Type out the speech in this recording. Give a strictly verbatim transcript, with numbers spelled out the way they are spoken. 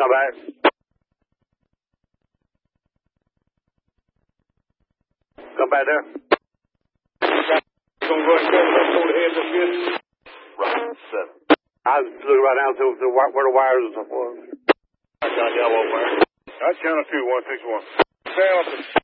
Come back. Come back there. Gonna go ahead and hold the heads up here. Right, seven. I was looking right down to the, where the wires and so forth. I got yellow wire. That's channel two, one six one. Stay off the...